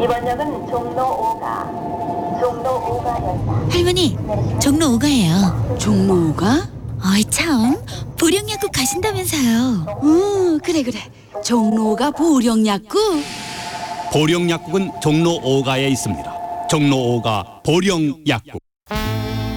이번 역은 종로 5가. 종로 5가였다. 할머니, 종로 5가예요. 종로 5가? 어이 참, 보령약국 가신다면서요. 그래. 종로 5가 보령약국? 보령약국은 종로 5가에 있습니다. 종로 5가 보령약국.